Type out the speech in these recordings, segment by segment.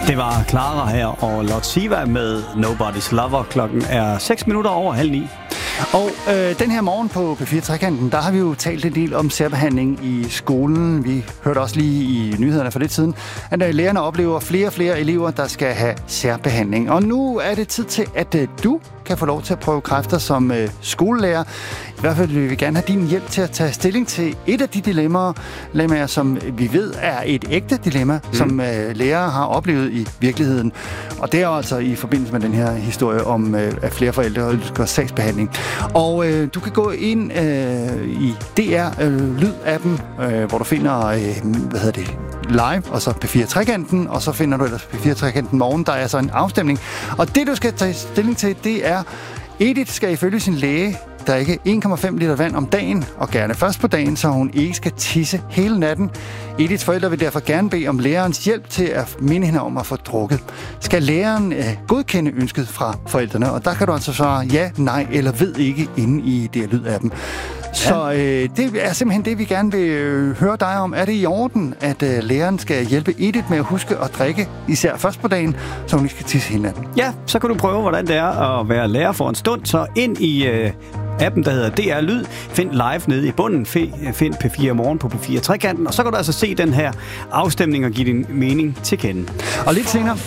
Det var Clara her og Lord Siva med Nobody's Lover. Klokken er 8:06. Og den her morgen på P4 Trekanten, der har vi jo talt en del om særbehandling i skolen. Vi hørte også lige i nyhederne for lidt siden, at lærerne oplever flere og flere elever, der skal have særbehandling. Og nu er det tid til, at du kan få lov til at prøve kræfter som skolelærer. I hvert fald vil vi gerne have din hjælp til at tage stilling til et af de dilemmaer, som vi ved er et ægte dilemma, som lærere har oplevet i virkeligheden. Og det er altså i forbindelse med den her historie om, at flere forældre ønsker sagsbehandling. Og du kan gå ind i DR Lyd-appen, hvor du finder, live, og så P4 Trekanten, og så finder du ellers P4 Trekanten morgen. Der er altså en afstemning. Og det, du skal tage stilling til, det er, Edith skal ifølge sin læge drikke 1,5 liter vand om dagen, og gerne først på dagen, så hun ikke skal tisse hele natten. Ediths forældre vil derfor gerne bede om lærerens hjælp til at minde hende om at få drukket. Skal læreren godkende ønsket fra forældrene? Og der kan du altså svare ja, nej eller ved ikke inde i DR Lyd-appen. Så det er simpelthen det, vi gerne vil høre dig om. Er det i orden, at læreren skal hjælpe Edith med at huske at drikke, især først på dagen, så hun ikke skal tisse hele natten? Ja, så kan du prøve, hvordan det er at være lærer for en stund. Så ind i appen, der hedder DR Lyd. Find live nede i bunden. Find P4 Morgen på P4 Trekanten. Og så kan du altså se den her afstemning og give din mening til kende. Og lidt senere...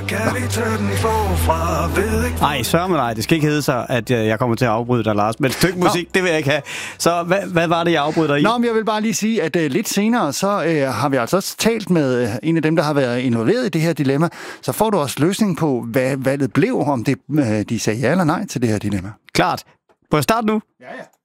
Nej, sørg med dig. Det skal ikke hedde sig, at jeg kommer til at afbryde dig, Lars. Men et stykke musik, det vil jeg ikke have. Så hvad var det, jeg afbryder dig i? Nå, men jeg vil bare lige sige, at lidt senere, så har vi altså også talt med en af dem, der har været involveret i det her dilemma. Så får du også løsning på, hvad valget blev, om det, de sagde ja eller nej til det her dilemma. Klart. Prøv at starte nu. Ja.